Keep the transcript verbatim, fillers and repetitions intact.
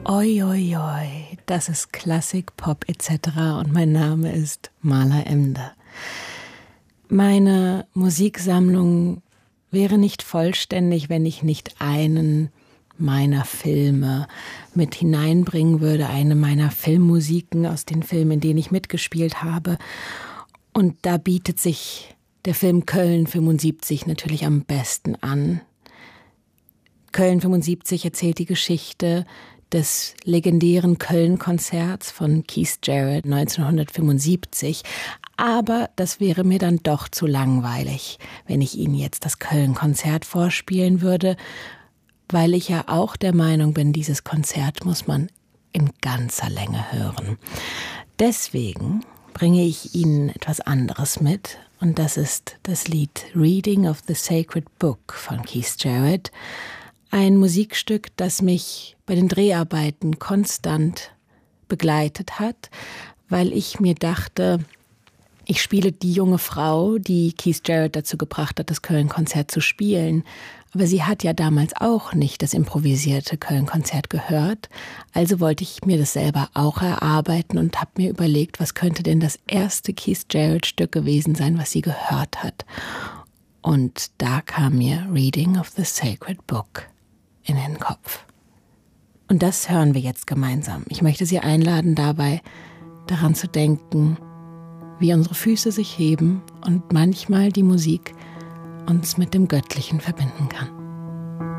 Oi, oi, oi, das ist Klassik, Pop et cetera und mein Name ist Marla Emde. Meine Musiksammlung wäre nicht vollständig, wenn ich nicht einen meiner Filme mit hineinbringen würde, eine meiner Filmmusiken aus den Filmen, in denen ich mitgespielt habe. Und da bietet sich der Film Köln fünfundsiebzig natürlich am besten an. Köln fünfundsiebzig erzählt die Geschichte des legendären Köln-Konzerts von Keith Jarrett neunzehnhundertfünfundsiebzig. Aber das wäre mir dann doch zu langweilig, wenn ich Ihnen jetzt das Köln-Konzert vorspielen würde, weil ich ja auch der Meinung bin, dieses Konzert muss man in ganzer Länge hören. Deswegen bringe ich Ihnen etwas anderes mit, und das ist das Lied Reading of the Sacred Book von Keith Jarrett. Ein Musikstück, das mich bei den Dreharbeiten konstant begleitet hat, weil ich mir dachte, ich spiele die junge Frau, die Keith Jarrett dazu gebracht hat, das Köln-Konzert zu spielen. Aber sie hat ja damals auch nicht das improvisierte Köln-Konzert gehört. Also wollte ich mir das selber auch erarbeiten und habe mir überlegt, was könnte denn das erste Keith Jarrett-Stück gewesen sein, was sie gehört hat. Und da kam mir Reading of the Sacred Book in den Kopf. Und das hören wir jetzt gemeinsam. Ich möchte Sie einladen, dabei daran zu denken, wie unsere Füße sich heben und manchmal die Musik uns mit dem Göttlichen verbinden kann.